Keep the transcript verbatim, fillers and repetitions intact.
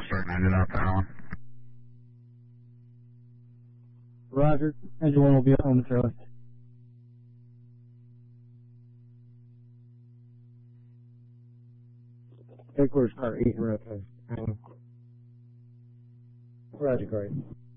starting to end it out there, Alan. Roger. Engine one will be on the trailer. Headquarters car eight, we're at the Roger, Corey.